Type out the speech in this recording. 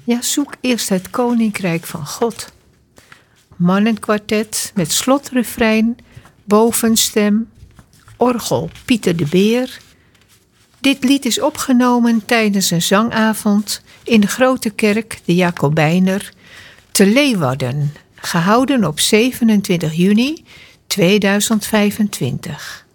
Ja, zoek eerst het koninkrijk van God. Mannenkwartet met slotrefrein, bovenstem, orgel Pieter de Beer. Dit lied is opgenomen tijdens een zangavond in de Grote Kerk, de Jacobijner, te Leeuwarden, gehouden op 27 juni 2025.